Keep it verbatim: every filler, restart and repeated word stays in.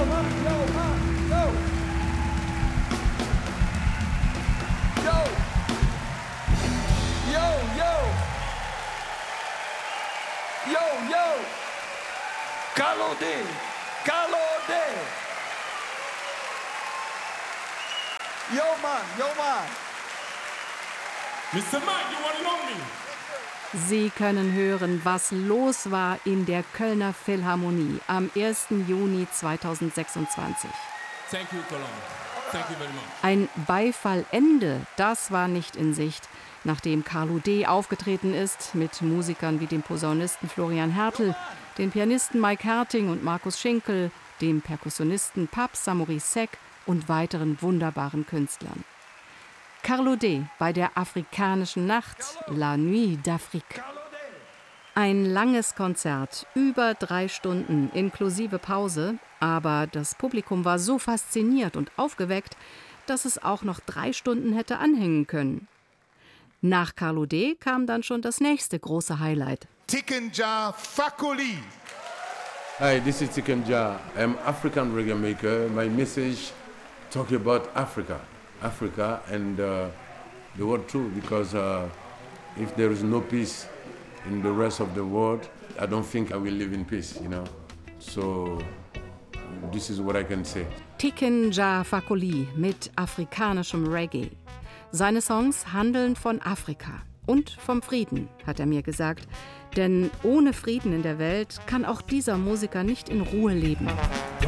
Carlo D. Carlo D. Yo, man, yo, man. Mister Mike, you want to know me? Sie können hören, was los war in der Kölner Philharmonie am ersten Juni zweitausendsechsundzwanzig. Thank you, Cologne. Thank you very much. Ein Beifallende, das war nicht in Sicht, nachdem Carlo D. aufgetreten ist mit Musikern wie dem Posaunisten Florian Hertel, den Pianisten Mike Herting und Markus Schinkel, dem Perkussionisten Pape Samory-Sek und weiteren wunderbaren Künstlern. Carlo D. bei der afrikanischen Nacht, La Nuit d'Afrique. Ein langes Konzert, über drei Stunden inklusive Pause, aber das Publikum war so fasziniert und aufgeweckt, dass es auch noch drei Stunden hätte anhängen können. Nach Carlo D. kam dann schon das nächste große Highlight. Tiken Jah Fakoly. Hi, this is Tiken Jah. I'm African reggae maker. My message talking about Africa, Africa and uh, the world too, because uh, if there is no peace in the rest of the world, I don't think I will live in peace, you know. So this is what I can say. Tiken Jah Fakoly mit afrikanischem Reggae. Seine Songs handeln von Afrika und vom Frieden, hat er mir gesagt. Denn ohne Frieden in der Welt kann auch dieser Musiker nicht in Ruhe leben.